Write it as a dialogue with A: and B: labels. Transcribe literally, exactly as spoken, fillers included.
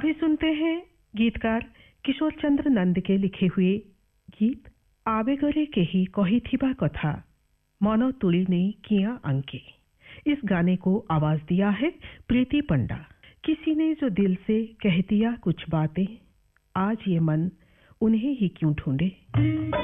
A: अभी सुनते हैं गीतकार किशोर चंद्र नंद के लिखे हुए गीत आवेगरे केही कहिथिबा कथा मन तुली ने किया अंके। इस गाने को आवाज दिया है प्रीति पंडा। किसी ने जो दिल से कह दिया कुछ बातें, आज ये मन उन्हें ही क्यों ढूंढे।